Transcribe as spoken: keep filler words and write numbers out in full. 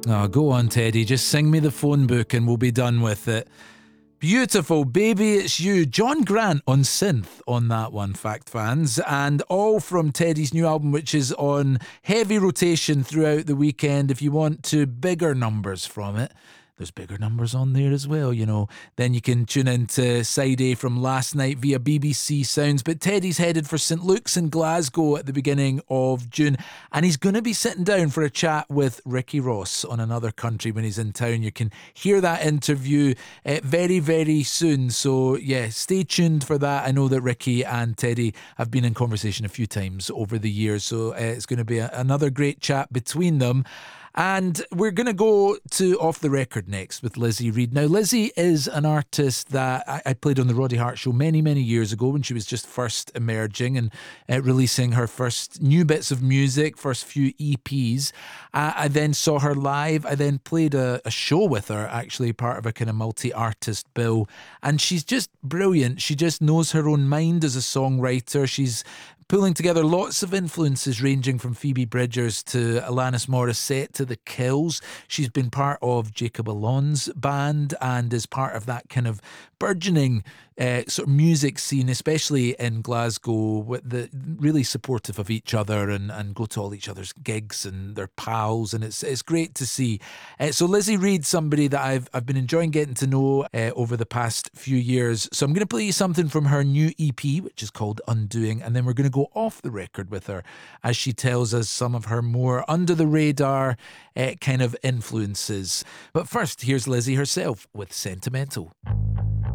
Oh, go on, Teddy. Just sing me the phone book and we'll be done with it. Beautiful, Baby It's You. John Grant on synth on that one, Fact fans. And all from Teddy's new album, which is on heavy rotation throughout the weekend. If you want to bigger numbers from it, there's bigger numbers on there as well, you know. Then you can tune into Side A from last night via B B C Sounds. But Teddy's headed for St Luke's in Glasgow at the beginning of June. And he's going to be sitting down for a chat with Ricky Ross on Another Country when he's in town. You can hear that interview uh, very, very soon. So, yeah, stay tuned for that. I know that Ricky and Teddy have been in conversation a few times over the years. So uh, it's going to be a, another great chat between them. And we're going to go to Off the Record next with Lizzie Reed. Now, Lizzie is an artist that I, I played on the Roddy Hart Show many, many years ago when she was just first emerging and uh, releasing her first new bits of music, first few E Ps. Uh, I then saw her live. I then played a, a show with her, actually, part of a kind of multi-artist bill. And she's just brilliant. She just knows her own mind as a songwriter. She's pulling together lots of influences ranging from Phoebe Bridgers to Alanis Morissette to The Kills. She's been part of Jacob Alon's band and is part of that kind of burgeoning uh, sort of music scene, especially in Glasgow, with the really supportive of each other and, and go to all each other's gigs and they're pals, and it's it's great to see. Uh, so Lizzie Reed's somebody that I've I've been enjoying getting to know uh, over the past few years. So I'm going to play you something from her new E P, which is called Undoing, and then we're going to go off the record with her as she tells us some of her more under the radar uh, kind of influences. But first, here's Lizzie herself with Sentimental.